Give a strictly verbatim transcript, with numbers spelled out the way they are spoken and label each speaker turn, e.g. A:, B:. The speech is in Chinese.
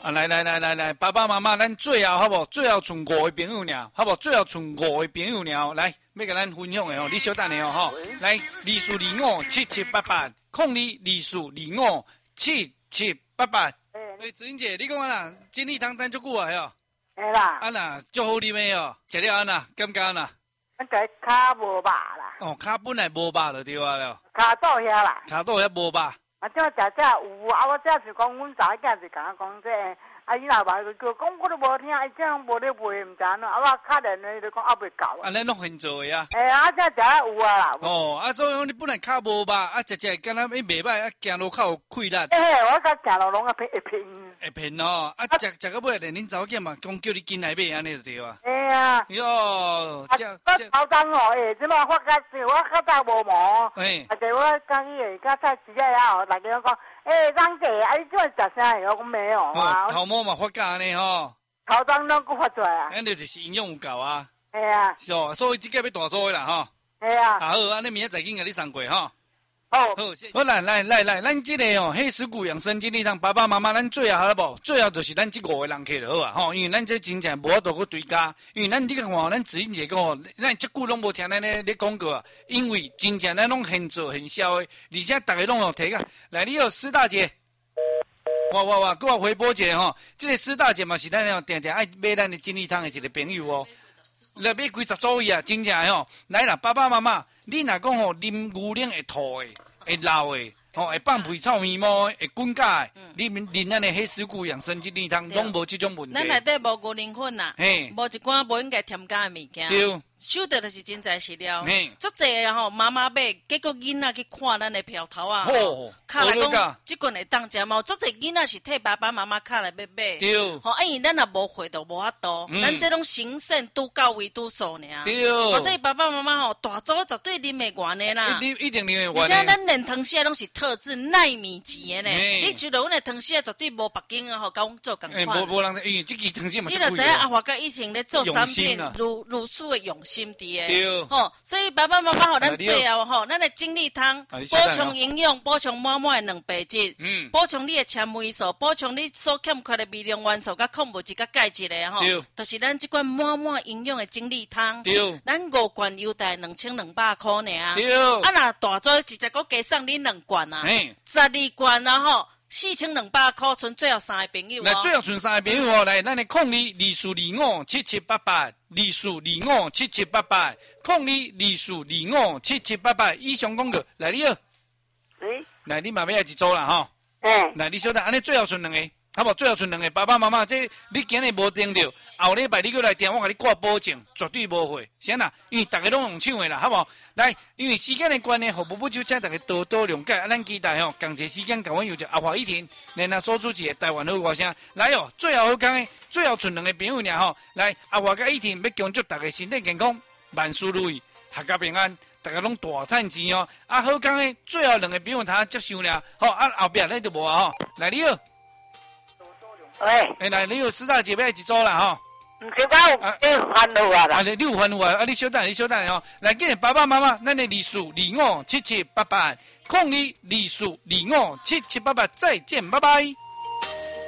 A: 啊，来来来来来，爸爸妈妈，咱最后好不好？最后剩五个朋友呢，好不好？最后剩五个朋友呢，来，要甲咱分享的哦，你稍等的哦，吼，来，二四二五七七八八，空二二四二五七七八八。喂，子英姐，你讲啊啦，精力汤等足久啊，哟。
B: 嘿啦。
A: 啊啦，足好啉的哦，食了安啦，感觉安啦。
B: 咱家骹无肉啦。
A: 哦，骹本来无肉就对啊了。
B: 骹肚遐啦。
A: 骹肚遐无肉。
B: 啊，这食这有，啊，我这是讲，阮查某囝是甲我讲这个，啊，伊若话就叫讲，我都无听，伊这样无咧卖，毋知喏，啊，我敲电话就讲还袂够。
A: 啊，咱拢现做的啊。
B: 诶，啊，这食啊有啊啦。
A: 哦，啊，所以讲你本来骹无肉，啊，食食敢若伊袂歹，啊，行路较有气力。
B: 诶，我甲行路拢啊偏会偏。
A: 会偏哦，啊，食食到尾咧，恁查某囝嘛讲叫你进来买安尼就对啊。
B: 哎呀，
A: 哟，
B: 这这头当哦，诶，即马发觉是我较早无毛，
A: 哎，
B: 啊，个我讲伊个较早时啊后，大家讲，诶，张姐，啊，你怎会食啥？我讲没有啊。
A: 头毛嘛发觉安尼吼。
B: 头当拢佫发出来啊。
A: 安尼就是营养有够啊。
B: 系啊。
A: 是哦，所以即个要大做啦吼。
B: 系啊。
A: 啊好，安尼明仔载紧甲你送过吼。
B: 好，
A: 好，好来来来来，咱这个哦，黑石谷养生精力汤，爸爸妈妈，咱最后好了不？最后就是咱这五个人客就好啊，吼，因为咱这真正无法度去追加，因为咱你看哦，咱子英姐讲哦，咱这久拢无听咱咧咧讲过啊，因为真正咱拢现做现销的，而且大家拢有提个，来，你有施大姐，哇哇哇，给我回拨一下吼，这个施大姐嘛是咱哦，定定爱买咱的精力汤的一个朋友哦。来买几十组伊啊，真正吼！来啦，爸爸妈妈，你若讲吼啉牛奶会吐的，会老的，吼会放屁臭面毛的，会滚假的，你啉咱的黑石谷养生精力汤，拢无这种问题。
C: 咱内底无牛奶粉呐，无一寡无应该添加的物件。
A: 对。
C: 收到就是真材实料，足济啊吼，妈妈买，结果囡仔去看咱的票头啊，卡来讲，即棍会当食嘛，足济囡仔是替爸爸妈妈卡来要买，
A: 对，
C: 吼，因为咱也无会，就无法度，咱这种行善拄到位拄数尔，
A: 对，
C: 所以爸爸妈妈吼，大组绝对啉袂完的啦，
A: 一一定啉袂完。
C: 而且咱连汤匙拢是特制纳米级的呢，你觉得阮的汤匙绝对无北京啊吼，甲阮做共款。
A: 无无人，因为即支汤匙嘛，
C: 你就知影阿华甲以前咧做产品，如如此的用心伫的。吼，所以爸爸妈妈吼，咱最后吼，咱的精力汤补充营养，补充满满的蛋白质，嗯，补充你的纤维素，补充你所欠缺的微量元素、甲矿物质、甲钙质的吼，就是咱这款满满营养的精力汤。对，咱五罐优待两千两百块呢。对，啊那大做直接搁加送你两罐啊，十二罐啊吼。四千两百块，剩最后三个朋友哦。
A: 来，最后剩三个朋友哦，来，咱的控二二四二五七七八八，二四二五七七八八，控二二四二五七七八八，以上讲过，来你好。
B: 诶。
A: 来，你嘛要来一组啦吼。
B: 诶。
A: 来，你晓得，安尼最后剩两个，好无？最后剩两个，爸爸妈妈，这你今日无订到，后礼拜你过来订，我甲你挂保证，绝对无会。是呐，因为大家拢用抢的啦，好无？来，因为时间的关系，服务不就请大家多多谅解。啊，咱期待吼，共一时间，甲阮有着阿华一婷，然后所主持的台湾好歌声。来哦，最后好讲的，最后剩两个朋友尔吼。来，阿华甲一婷要恭祝大家身体健康，万事如意，阖家平安，大家拢大赚钱哦。啊，好讲的，最后两个朋友他接受了，好啊，后壁咱就无啊吼。来，你好。
B: 喂。
A: 哎，来，你有四大姐妹一组啦吼。
B: 唔是讲有烦恼啊啦，
A: 啊，你有烦恼啊？啊，你稍等，你稍等哦。来，今日爸爸妈妈，咱的二四二五七七八八，空二二四二五七七八八，再见，拜拜。